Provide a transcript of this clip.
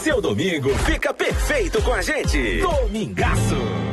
Seu domingo fica perfeito com a gente. Domingaço.